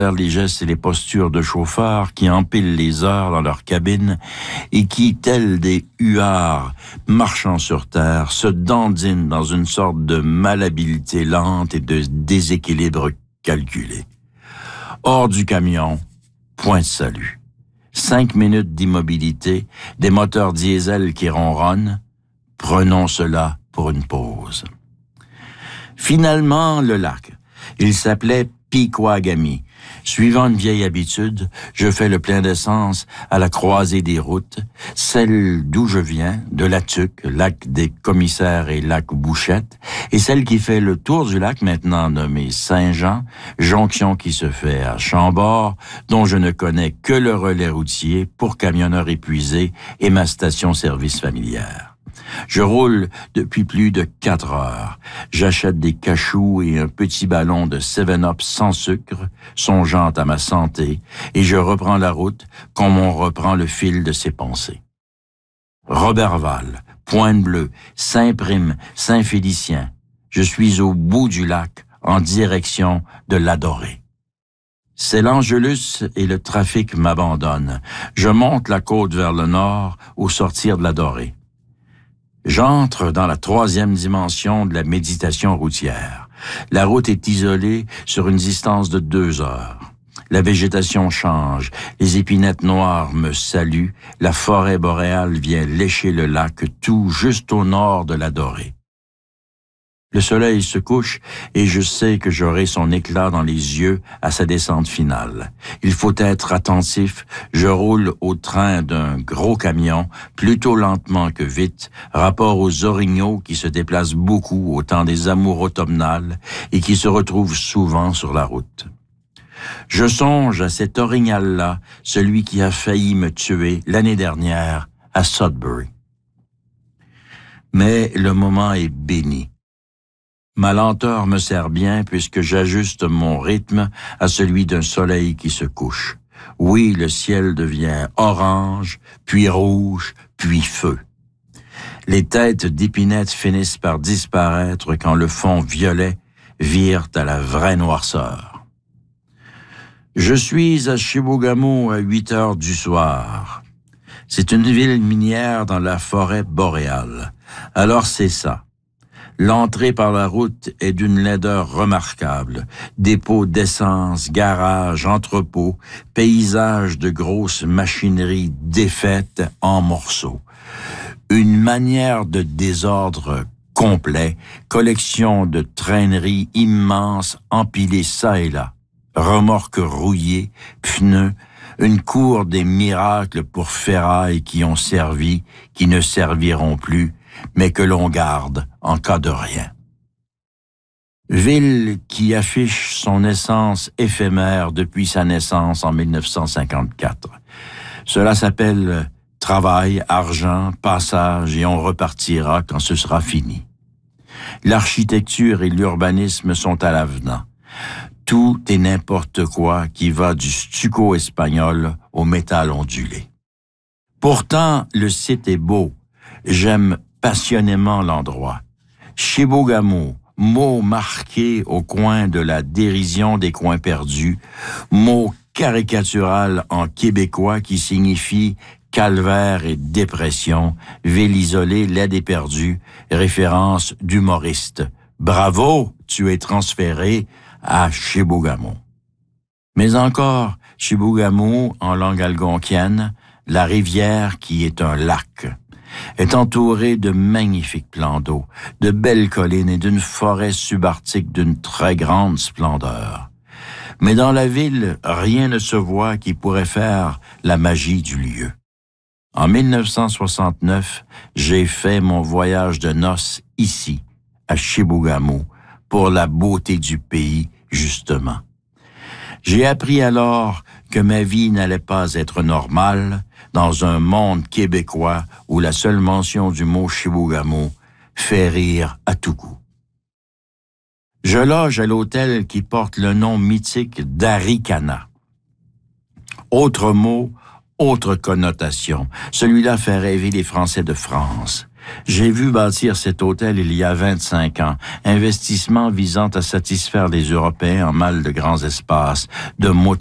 les gestes et les postures de chauffeurs qui empilent les heures dans leur cabine et qui, tels des huards marchant sur terre, se dandinent dans une sorte de malhabilité lente et de déséquilibre calculé. Hors du camion, point de salut. 5 minutes d'immobilité, des moteurs diesel qui ronronnent. Prenons cela pour une pause. Finalement, le lac. Il s'appelait Piquagami. Suivant une vieille habitude, je fais le plein d'essence à la croisée des routes, celle d'où je viens, de la Tuque, lac des Commissaires et lac Bouchette, et celle qui fait le tour du lac maintenant nommé Saint-Jean, jonction qui se fait à Chambord, dont je ne connais que le relais routier pour camionneurs épuisés et ma station-service familière. Je roule depuis plus de 4 heures. J'achète des cachous et un petit ballon de 7-Up sans sucre, songeant à ma santé, et je reprends la route comme on reprend le fil de ses pensées. Roberval, Pointe-Bleue, Saint-Prime, Saint-Félicien. Je suis au bout du lac, en direction de l'Adoré. C'est l'Angelus et le trafic m'abandonnent. Je monte la côte vers le nord au sortir de l'Adoré. J'entre dans la 3e dimension de la méditation routière. La route est isolée sur une distance de 2 heures. La végétation change, les épinettes noires me saluent, la forêt boréale vient lécher le lac, tout juste au nord de l'Adoré. Le soleil se couche et je sais que j'aurai son éclat dans les yeux à sa descente finale. Il faut être attentif, je roule au train d'un gros camion, plutôt lentement que vite, rapport aux orignaux qui se déplacent beaucoup au temps des amours automnales et qui se retrouvent souvent sur la route. Je songe à cet orignal-là, celui qui a failli me tuer l'année dernière à Sudbury. Mais le moment est béni. Ma lenteur me sert bien puisque j'ajuste mon rythme à celui d'un soleil qui se couche. Oui, le ciel devient orange, puis rouge, puis feu. Les têtes d'épinettes finissent par disparaître quand le fond violet vire à la vraie noirceur. Je suis à Chibougamau à 8 heures du soir. C'est une ville minière dans la forêt boréale. Alors c'est ça. L'entrée par la route est d'une laideur remarquable. Dépôts d'essence, garages, entrepôts, paysages de grosses machineries défaites en morceaux. Une manière de désordre complet, collection de traîneries immenses empilées çà et là. Remorques rouillées, pneus, une cour des miracles pour ferrailles qui ont servi, qui ne serviront plus, mais que l'on garde en cas de rien. Ville qui affiche son essence éphémère depuis sa naissance en 1954. Cela s'appelle travail, argent, passage et on repartira quand ce sera fini. L'architecture et l'urbanisme sont à l'avenant. Tout et n'importe quoi qui va du stucco espagnol au métal ondulé. Pourtant, le site est beau. J'aime passionnément l'endroit. Chibougamau, mot marqué au coin de la dérision des coins perdus, mot caricatural en québécois qui signifie calvaire et dépression, ville isolée, laide et perdue, référence d'humoriste. Bravo, tu es transféré à Chibougamau. Mais encore, Chibougamau, en langue algonquienne, la rivière qui est un lac, est entourée de magnifiques plans d'eau, de belles collines et d'une forêt subarctique d'une très grande splendeur. Mais dans la ville, rien ne se voit qui pourrait faire la magie du lieu. En 1969, j'ai fait mon voyage de noces ici, à Chibougamau, pour la beauté du pays, justement. J'ai appris alors que ma vie n'allait pas être normale dans un monde québécois où la seule mention du mot Chibougamau fait rire à tout coup. Je loge à l'hôtel qui porte le nom mythique d'Arikana. Autre mot, autre connotation. Celui-là fait rêver les Français de France. J'ai vu bâtir cet hôtel il y a 25 ans, investissement visant à satisfaire les Européens en mal de grands espaces, de